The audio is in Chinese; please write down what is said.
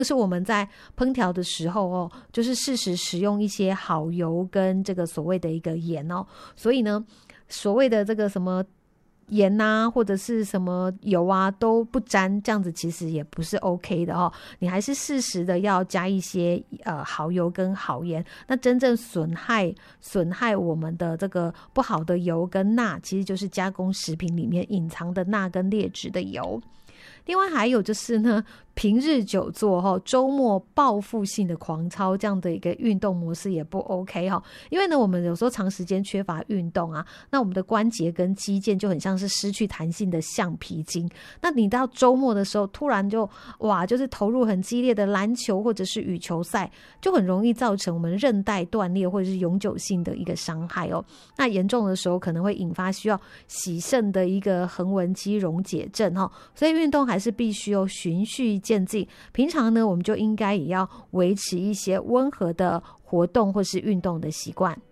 就是我们在烹调的时候哦，就是适时使用一些好油跟这个所谓的一个盐哦。所以呢，所谓的这个什么盐啊，或者是什么油啊都不沾，这样子其实也不是 OK 的哦。你还是适时的要加一些好油跟好盐。那真正损害我们的这个不好的油跟钠，其实就是加工食品里面隐藏的钠跟劣质的油。另外还有就是呢，平日久坐周末报复性的狂操，这样的一个运动模式也不 OK 因为呢，我们有时候长时间缺乏运动啊，那我们的关节跟肌腱就很像是失去弹性的橡皮筋。那你到周末的时候，突然就是投入很激烈的篮球或者是羽球赛，就很容易造成我们韧带断裂或者是永久性的一个伤害哦。那严重的时候可能会引发需要洗肾的一个横纹肌溶解症所以运动还是必须循序渐进。平常呢，我们就应该也要维持一些温和的活动或是运动的习惯。